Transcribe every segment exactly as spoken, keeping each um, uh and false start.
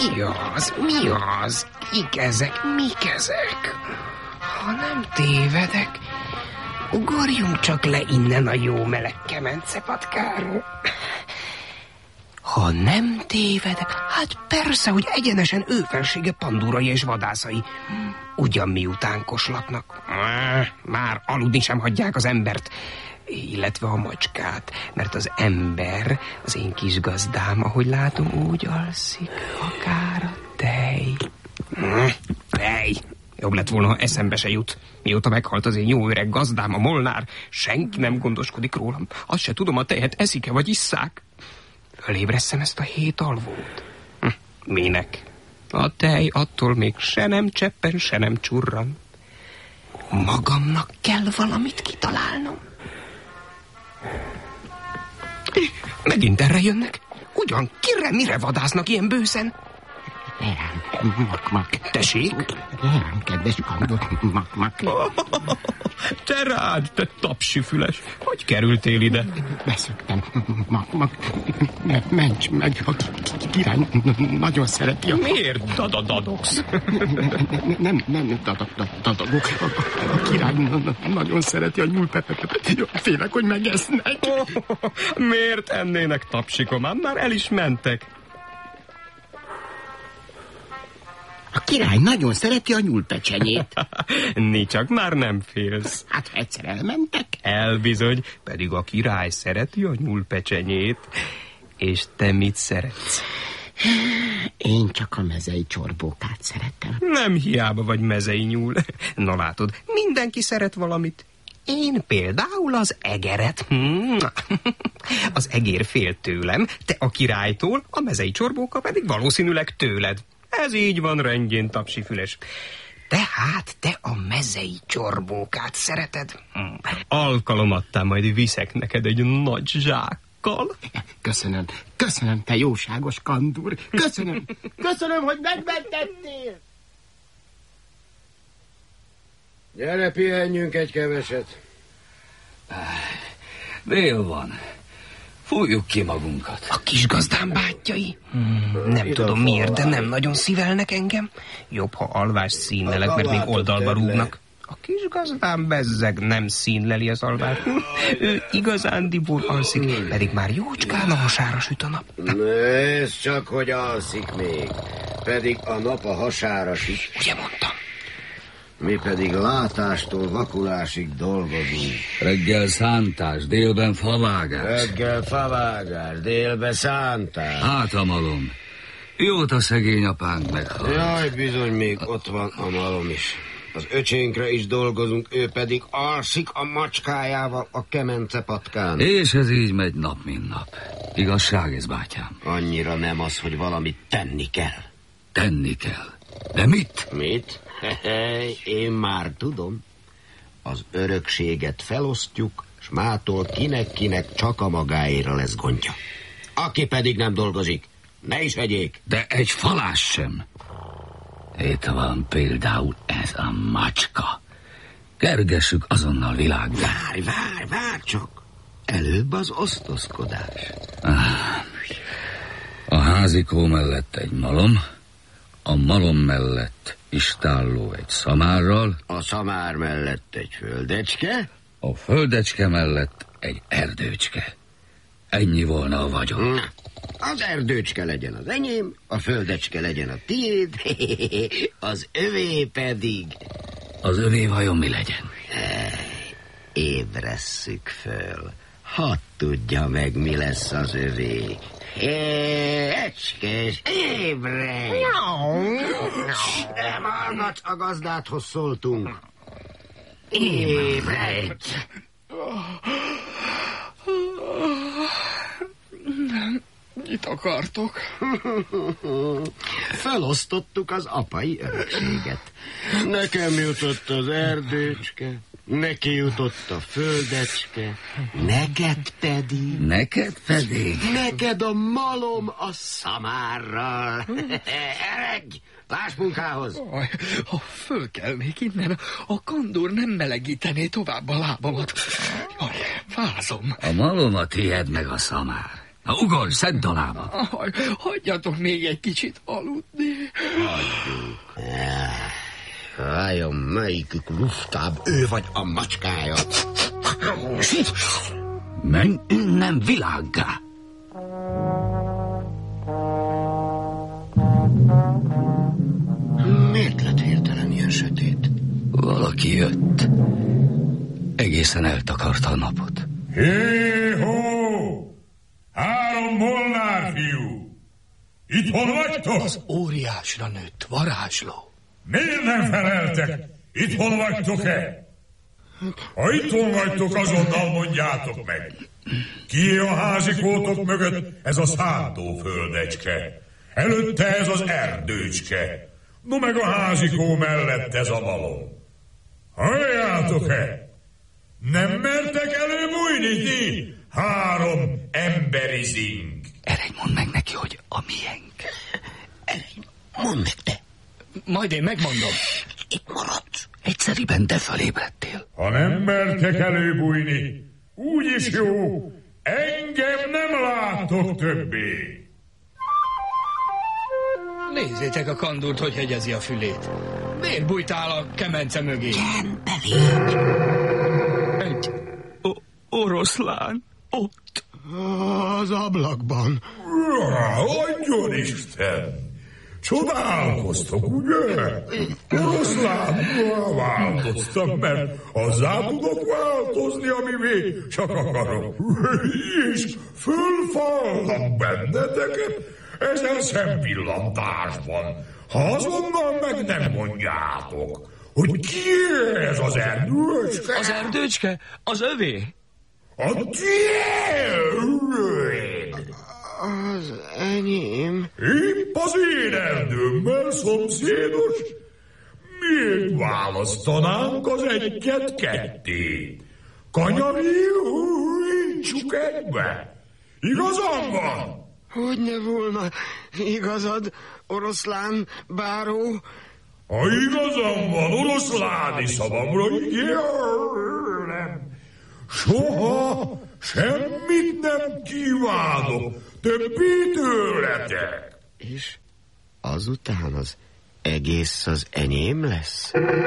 Mi az? Mi az? Kik ezek? Mik ezek? Ha nem tévedek, ugorjunk csak le innen a jó meleg kemencepatkáról. Ha nem tévedek, hát persze, hogy egyenesen ő felsége pandúrai és vadászai. Ugyan miután koslaknak. Már aludni sem hagyják az embert, illetve a macskát, mert az ember, az én kis gazdám, ahogy látom, úgy alszik, akár a tej. Tej! Jobb lett volna, ha eszembe se jut. Mióta meghalt az én jó öreg gazdám, a Molnár, senki nem gondoskodik rólam. Azt se tudom, a tejet eszik-e vagy isszák. Fölébreszem ezt a hét alvót. Hm, minek? A tej attól még se nem cseppen, se nem csurran. Magamnak kell valamit kitalálnom. Megint erre jönnek? Ugyan kire, mire vadásznak ilyen bőszen? Leám, mak, mak. Tessék? Leám, kedves Kandor, mak, mak. Te rád, te tapsifüles. Hogy kerültél ide? Beszöktem, mak, mak. Ments meg, a király nagyon szereti a... Miért dadadadogsz? Nem, nem dadadagok. A király nagyon szereti a nyúlpepepet. Félek, hogy megesznek. Miért ennének tapsikomám? Már el is mentek. A király nagyon szereti a nyúlpecsenyét. Ni csak már nem félsz. Hát egyszer elmentek. Elbizony, pedig a király szereti a nyúlpecsenyét. És te mit szeretsz? Én csak a mezei csorbókát szeretem. Nem hiába vagy mezei nyúl. Na látod, mindenki szeret valamit. Én például az egeret. Az egér fél tőlem, te a királytól, a mezei csorbóka pedig valószínűleg tőled. Ez így van rendjén, tapsifüles. Tehát te a mezei csorbókát szereted? Hm. Alkalomattán majd viszek neked egy nagy zsákkal. Köszönöm, köszönöm, te jóságos Kandur. Köszönöm, köszönöm, hogy megmentettél. Gyere, pihenjünk egy keveset. Dél van. Fújjuk ki magunkat. A kis gazdám bátyjai? Hmm, nem Ide tudom miért, de nem nagyon szívelnek engem. Jobb, ha alvás színlelek, mert még oldalba rúgnak. A kis gazdám bezzeg nem színleli az alvát. Ő igazándiból alszik, pedig már jócskán a hasára süt a nap. Nézd csak, hogy alszik még. Pedig a nap a hasára süt. Ugye mondtam? Mi pedig látástól vakulásig dolgozunk. Reggel szántás, délben favágás. Reggel favágás, délben szántás. Hát a malom. Jót a szegény apánk meghalt. Jaj, bizony még ott van a malom is. Az öcsénkre is dolgozunk, ő pedig alszik a macskájával a kemencepatkán. És ez így megy nap, mint nap. Igazság ez, bátyám? Annyira nem az, hogy valamit tenni kell. Tenni kell. De mit? Mit? Én már tudom. Az örökséget felosztjuk, s mától kinek-kinek csak a magáéra lesz gondja. Aki pedig nem dolgozik, ne is vegyék. De egy falás sem. Itt van például ez a macska. Kergessük azonnal világba. Várj, várj, várj csak. Előbb az osztozkodás. A házikó mellett egy malom, a malom mellett istálló egy szamárral, a szamár mellett egy földecske, a földecske mellett egy erdőcske. Ennyi volna a vagyon. Na, az erdőcske legyen az enyém, a földecske legyen a tiéd, az övé pedig... Az övé vajon mi legyen? Ébresszük föl. Hadd tudja meg, mi lesz az övé. Hé, ecskés, ébredj! Nem hallgatsz, a gazdádhoz szóltunk. Ébredj! Mit akartok? Felosztottuk az apai örökséget. Nekem jutott az erdőcske, neki jutott a földecske, neked pedig... Neked pedig? Neked a malom a szamárral. Eredj! Láss munkához! Aj, ha föl kell még innen, a kandúr nem melegítené tovább a lábamat. Jaj, fázom. A malom a tiéd meg a szamár. Na, ugorj, szedd alába. Hagyjatok még egy kicsit aludni. Hagyjuk. Vajon melyikük luftább, ő vagy a macskája? Menj innen világgá! Miért lett hirtelen ilyen sötét? Valaki jött. Egészen eltakarta a napot. Hé-hó! Három molnár fiú! Itthon vagytok? Az óriásra nőtt varázsló. Miért nem feleltek? Itthon vagytok-e? Ha itthon vagytok, azonnal mondjátok meg. Kié a házikótok mögött ez a szántóföldecske? Előtte ez az erdőcske. No meg a házikó mellett ez a malom. Halljátok-e? Nem mertek előbújni ti? Három emberi zing. Eredj, mondd meg neki, hogy a miénk. Eredj, mondd meg te. Majd én megmondom. Itt maradsz. Egyszeriben te fölébredtél. Ha nem mertek előbújni, úgyis jó, engem nem látok többé. Nézzétek a kandúrt, hogy hegyezi a fülét. Miért bújtál a kemence mögé? Csend belé. Egy o- oroszlán ott. Az ablakban. Adjon Isten! Csodálkoztok, ugye? Oroszlánra változtam, mert azzá tudok változni, amivé csak akarok. És fölfallak benneteket ezen szempillantásban. Ha azonnal meg nem mondjátok, hogy ki ez az erdőcske? Az erdőcske? Az övé? A tiéd! Az enyém. Épp az én erdőmmel szomszédos. Miért választanánk az egyet ketté? Kanyarítsuk egybe. Igazam van? Hogy ne volna igazad, oroszlán báró? Ha igazam van, oroszláni szavamra ígérem. Soha semmit nem kívánok többé tőletek. És azután az egész az enyém lesz?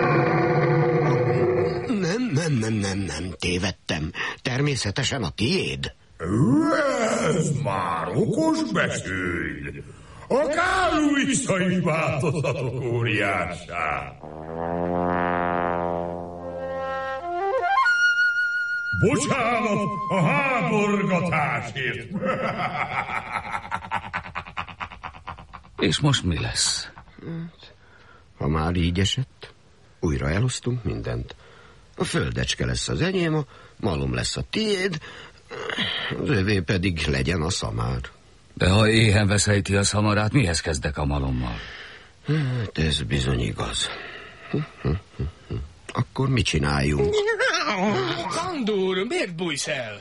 Nem, nem, nem, nem, nem, tévedtem. Természetesen a tiéd. Ez már okos beszéd. Akár vissza is változhatok óriássá. Bocsánat a háborgatásért. És most mi lesz? Ha már így esett, újra elosztunk mindent. A földecske lesz az enyém, a malom lesz a tiéd, az övé pedig legyen a szamár. De ha éhen veszejti a szamarát, mihez kezdek a malommal? Hát ez bizony igaz. Akkor mit csináljunk? Kandúr, miért bújsz el?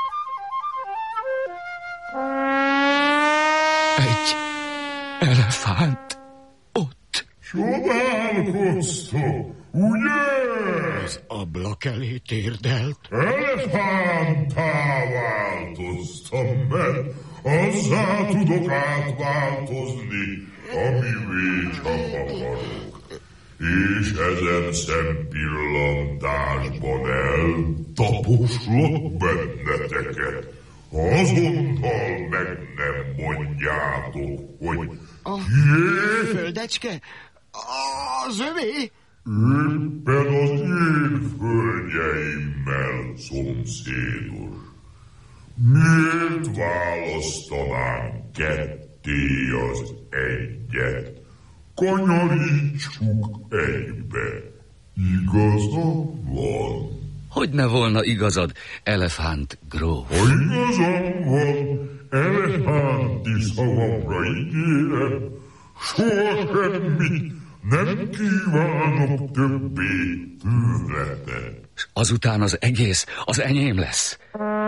Egy elefánt ott. Csodálkoztok, ugye? Az ablak elé térdelt. Elefánttá változtam, mert azzá tudok átváltozni, amivé csak akarok. És ezen szempillantásban eltaposlak benneteket. Azonnal meg nem mondjátok, hogy kié? Földecske? Az övé? Éppen az én földjeimmel szomszédos. Miért választanánk ketté az egyet? Kanyarítsuk egybe. Igazam van. Hogy ne volna igazad, elefánt gróf? Ha igazam van, elefánti szavamra ígérem, soha semmit nem kívánok többé tőletek. És azután az egész az enyém lesz.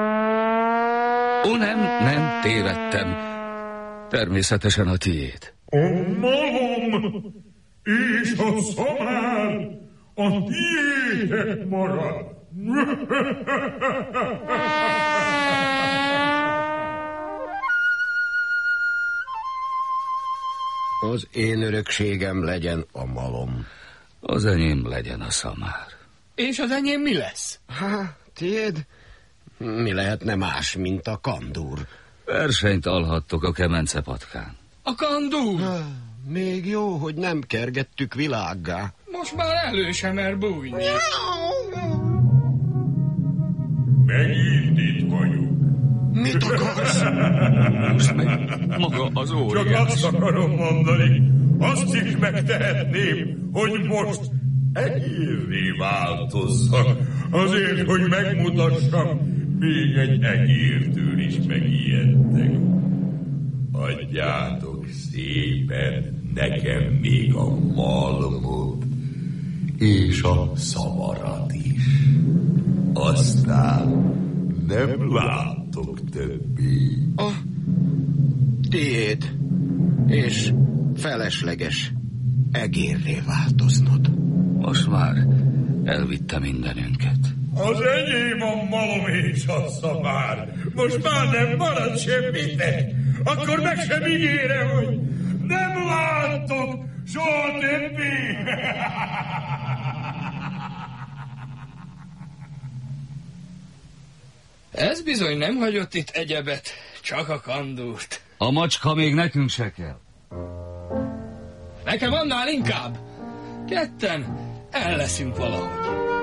Ó, nem, nem, tévedtem. Természetesen a tiéd. A malom és a szamár a tiédek marad. Az én örökségem legyen a malom. Az enyém legyen a szamár. És az enyém mi lesz? Há, tiéd? Mi lehetne más, mint a kandúr? Versenyt alhattok a kemencepatkán. A kandúr? Há, még jó, hogy nem kergettük világgá. Most már elő sem mer bújni. Megint itt vagyok. Mit akarsz? Most meg maga az Csak óriás. azt akarom mondani, azt is megtehetném, hogy most egérré változzak, azért, hogy megmutassam, még egy egértől is megijedtek. Adjátok szépen nekem még a malmot, és a szamarat is. Aztán nem látok többé. A tiéd, és felesleges egérré változnod. Most már elvitte mindenünket. Az enyém a malom és a szamár. Most már nem marad semmitek. Akkor meg sem ígérem, hogy nem látok soha többé. Ez bizony nem hagyott itt egyebet, csak a kandúrt. A macska még nekünk se kell. Nekem annál inkább. Ketten el leszünk valahogy.